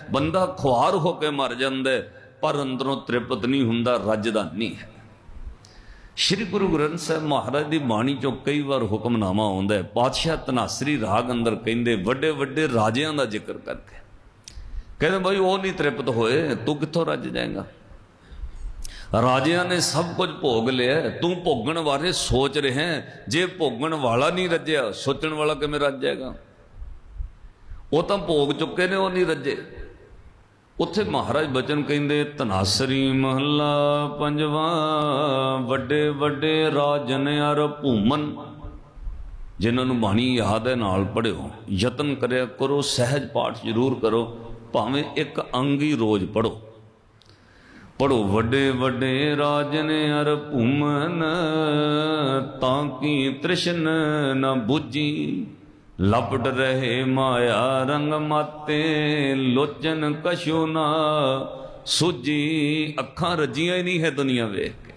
बंदा खुआर होकर मर जाता है पर अंदरों तृप्त नहीं हुंदा, रजदा नहीं है। श्री गुरु ग्रंथ साहब महाराज की बाणी चो कई बार हुक्मनामा आउंदा है। पातशाह धनासरी राग अंदर कहंदे वड्डे वड्डे राजियां दा जिक्र करके कहते भाई वो नहीं तृप्त होए, तू कित्थों रज जाएगा? राजियां ने सब कुछ भोग लिया, तू भोगण बारे सोच रहे हैं। जे भोगण वाला नहीं रजया, सोचण वाला किवें रज जाएगा? वो तो भोग चुके ने, वो नहीं रजे। उत्थे महाराज बचन कहंदे धनासरी महला पंजवा, वड्डे वड्डे राजन अर भूमन। जिन्होंने बाणी याद है नाल पढ़ियो, यतन करया करो, सहज पाठ जरूर करो, भावें एक अंग ही रोज पढ़ो। पढ़ो वड्डे वड्डे राजन अर भूमन, ताकि तृष्ण न बुझी। लपट रहे माया रंग माते, लोचन कशु ना सूझी। अखां रजियां ही नहीं है दुनिया वेख।